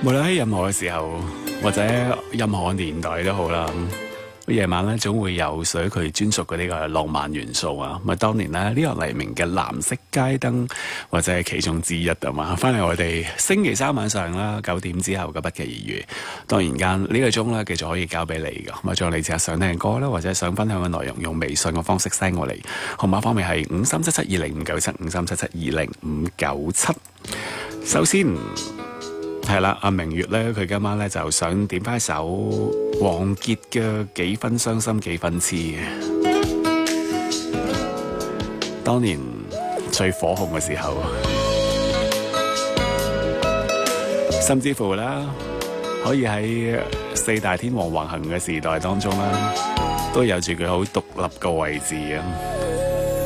無論喺任何嘅時候或者任何年代都好啦，夜晚咧總會有屬於佢專屬嗰啲嘅浪漫元素啊！咪當年咧呢個黎明嘅藍色街燈或者係其中之一啊嘛，翻嚟我哋星期三晚上啦9點之後嘅不期而遇，當然間呢個鐘咧繼續可以交俾你噶，咁啊將你自己想聽嘅歌啦，或者想分享嘅內容用微信嘅方式 send 我嚟，號碼方面係537720597597。首先係啦，阿明月咧，佢今晚咧就想點翻一首王傑嘅幾分傷心幾分痴。當年最火紅嘅時候，甚至乎啦，可以喺四大天王橫行嘅時代當中啦，都有住佢好獨立嘅位置啊！